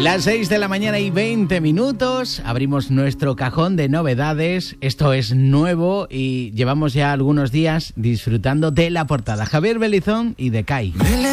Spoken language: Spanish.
Las 6 de la mañana y 20 minutos, abrimos nuestro cajón de novedades. Esto es nuevo y llevamos ya algunos días disfrutando de la portada. Javier Belizón y de Kai.